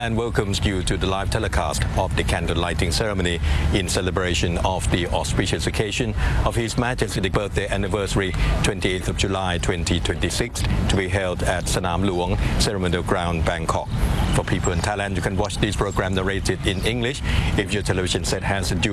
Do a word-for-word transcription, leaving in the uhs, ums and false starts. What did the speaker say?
And welcomes you to the live telecast of the candle lighting ceremony in celebration of the auspicious occasion of His Majesty's birthday anniversary, twenty-eighth of July twenty twenty-six, to be held at Sanam Luang Ceremonial Ground, Bangkok. For people in Thailand, you can watch this program narrated in English if your television set has a dual